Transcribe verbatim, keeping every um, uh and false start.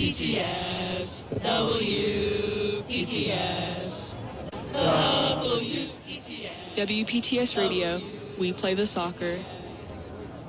T S, W P T S, W P T S. W P T S Radio, we play the soccer.